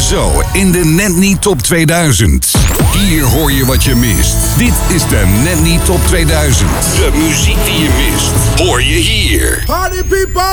Zo in de Net Niet Top 2000. Hier hoor je wat je mist. Dit is de Net Niet Top 2000. De muziek die je mist, hoor je hier. Party people!